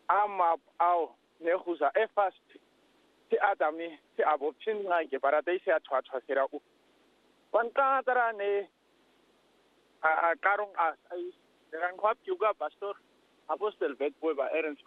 ama au nehuza first ti adami ti aboption nga ke paradise ya thwa sera u kwanta tara ne a karong as ai rang khap juga pastor apostel vet boy ba erens